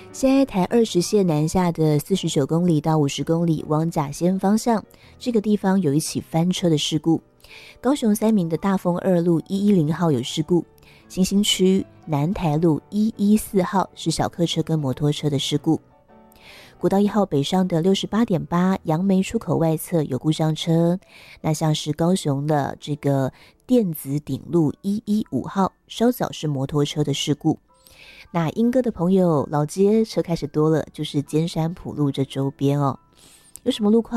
现在台20线南下的49公里到50公里往甲仙方向，这个地方有一起翻车的事故。高雄三民的大丰2路110号有事故，新兴区南台路114号是小客车跟摩托车的事故。国道1号北上的68.8杨梅出口外侧有故障车，那像是高雄的这个电子顶路115号稍早是摩托车的事故。那莺歌的朋友，老街车开始多了，就是尖山埔路这周边哦。有什么路况